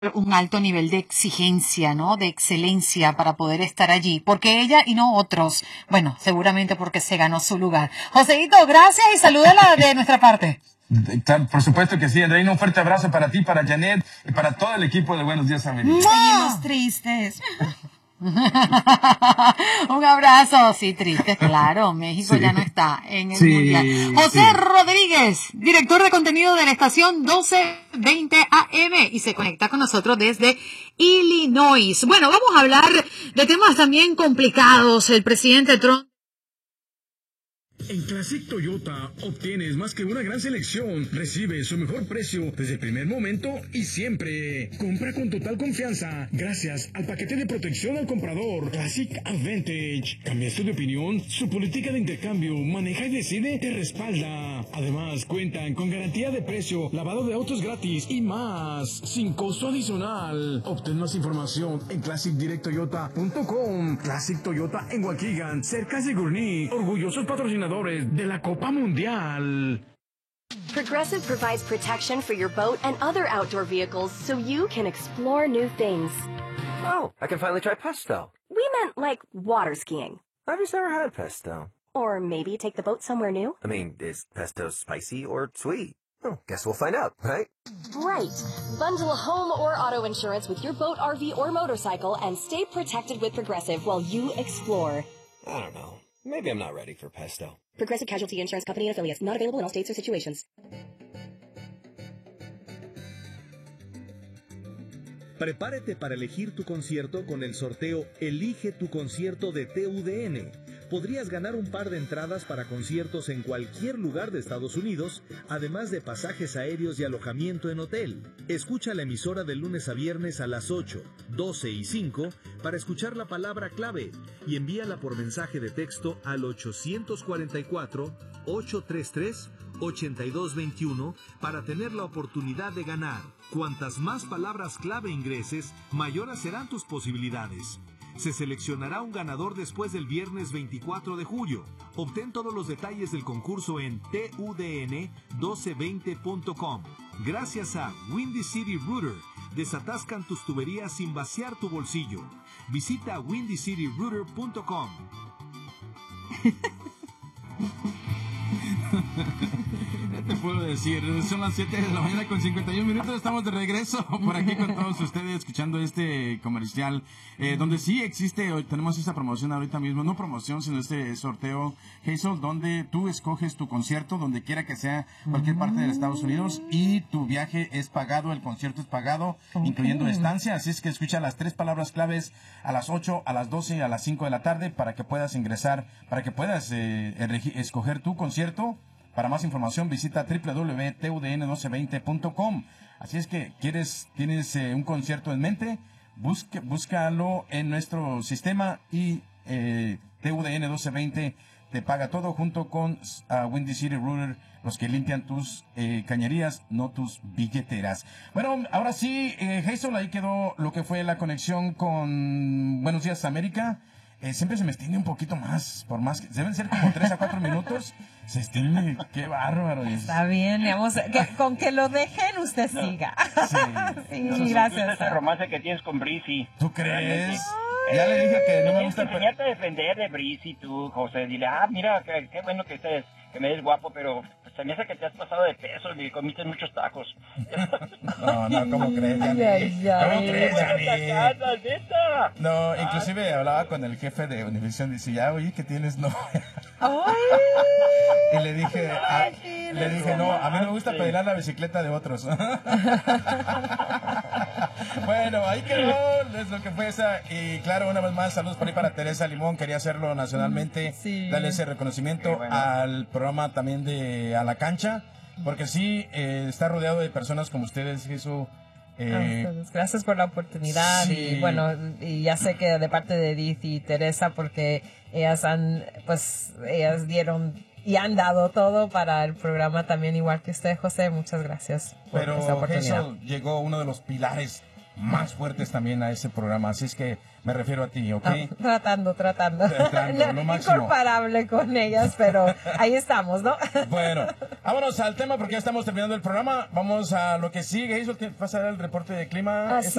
un alto nivel de exigencia, ¿no? De excelencia para poder estar allí. Porque ella y no otros. Bueno, seguramente porque se ganó su lugar. Joséito, gracias y salúdala de nuestra parte. Por supuesto que sí, Andreina, un fuerte abrazo para ti, para Janet y para todo el equipo de Buenos Días América. Seguimos tristes. Un abrazo, sí, triste, claro, México ya no está en el Mundial. José Rodríguez, director de contenido de la estación 1220 AM y se conecta con nosotros desde Illinois. Bueno, vamos a hablar de temas también complicados. El presidente Trump. En Classic Toyota obtienes más que una gran selección. Recibe su mejor precio desde el primer momento y siempre. Compra con total confianza gracias al paquete de protección al comprador Classic Advantage. ¿Cambiaste de opinión? Su política de intercambio Maneja y Decide te respalda. Además, cuentan con garantía de precio, lavado de autos gratis y más, sin costo adicional. Obtén más información en ClassicDirectToyota.com. Classic Toyota en Waukegan, cerca de Gurnee. Orgullosos patrocinadores de la Copa Mundial. Progressive provides protection for your boat and other outdoor vehicles so you can explore new things. Oh, I can finally try pesto. We meant like water skiing. I've just never had pesto. Or maybe take the boat somewhere new. I mean, is pesto spicy or sweet? Oh, guess we'll find out, right? Right. Bundle home or auto insurance with your boat, RV, or motorcycle and stay protected with Progressive while you explore. I don't know. Maybe I'm not ready for pesto. Progressive Casualty Insurance Company and Affiliates. Not available in all states or situations. Prepárate para elegir tu concierto con el sorteo Elige tu concierto de TUDN. Podrías ganar un par de entradas para conciertos en cualquier lugar de Estados Unidos, además de pasajes aéreos y alojamiento en hotel. Escucha la emisora de lunes a viernes a las 8, 12 y 5 para escuchar la palabra clave y envíala por mensaje de texto al 844-833-8221 para tener la oportunidad de ganar. Cuantas más palabras clave ingreses, mayores serán tus posibilidades. Se seleccionará un ganador después del viernes 24 de julio. Obtén todos los detalles del concurso en TUDN1220.com. Gracias a Windy City Router, desatascan tus tuberías sin vaciar tu bolsillo. Visita windycityrouter.com. ¿Qué te puedo decir? Son las 7 de la mañana con 51 minutos. Estamos de regreso por aquí con todos ustedes escuchando este comercial donde sí existe, hoy tenemos esta promoción ahorita mismo, no promoción, sino este sorteo, Hazel, donde tú escoges tu concierto, donde quiera que sea, cualquier parte de Estados Unidos, y tu viaje es pagado, el concierto es pagado, incluyendo estancia. Así es que escucha las 3 palabras claves a las 8, a las 12 y a las 5 de la tarde para que puedas ingresar, para que puedas escoger tu concierto. Para más información visita www.tudn1220.com. Así es que tienes un concierto en mente, búscalo en nuestro sistema y TUDN1220 te paga todo junto con Windy City Router, los que limpian tus cañerías, no tus billeteras. Bueno, ahora sí, Hazel, ahí quedó lo que fue la conexión con Buenos Días América. Siempre se me extiende un poquito más, por más que deben ser como 3 a 4 minutos, se extiende, qué bárbaro. Está bien, digamos, con que lo dejen, usted siga. Sí, sí, gracias. Ese romance que tienes con Breezy. ¿Tú crees? Ya le dije que no me gusta... Enseñate a defender de Breezy tú, José. Dile, mira, qué bueno que me des guapo, pero pues, se me hace que te has pasado de peso y comiste muchos tacos. No, ¿cómo crees, Dani? ¿Cómo crees, Dani? No, inclusive hablaba con el jefe de Univision y dice, ya, oye, ¿qué tienes? No. Y le dije, no, a mí no me gusta pedalar la bicicleta de otros. Bueno, ahí quedó, es lo que fue esa. Y claro, una vez más, saludos por ahí para Teresa Limón. Quería hacerlo nacionalmente, darle ese reconocimiento al programa también de A la Cancha, porque sí, está rodeado de personas como ustedes, Jesús. Gracias por la oportunidad. Sí. Y bueno, y ya sé que de parte de Edith y Teresa, porque ellas dieron y han dado todo para el programa también, igual que usted, José. Muchas gracias por esa oportunidad. Pero llegó uno de los pilares más fuertes también a ese programa. Así es que me refiero a ti, ¿ok? Tratando. Lo máximo. Incomparable con ellas, pero ahí estamos, ¿no? Bueno, vámonos al tema porque ya estamos terminando el programa. Vamos a lo que sigue. ¿Eso que pasa el reporte de clima?